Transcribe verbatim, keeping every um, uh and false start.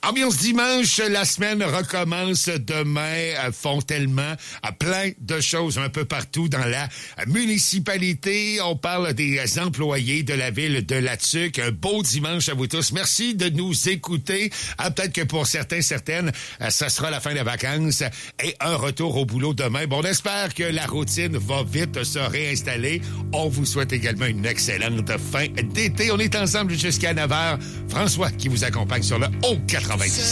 Ambiance dimanche, la semaine recommence demain. Font tellement plein de choses un peu partout dans la municipalité. On parle des employés de la ville de Latuc. Un beau dimanche à vous tous. Merci de nous écouter. Ah, peut-être que pour certains, certaines, ça sera la fin des vacances et un retour au boulot demain. Bon, on espère que la routine va vite se réinstaller. On vous souhaite également une excellente fin d'été. On est ensemble jusqu'à neuf heures. François qui vous accompagne sur le haut quatre-vingt-dix-sept.